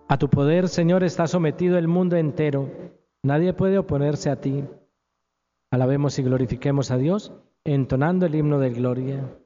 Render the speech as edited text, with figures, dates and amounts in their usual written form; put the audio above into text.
A tu poder, Señor, está sometido el mundo entero. Nadie puede oponerse a ti. Alabemos y glorifiquemos a Dios, entonando el himno de gloria.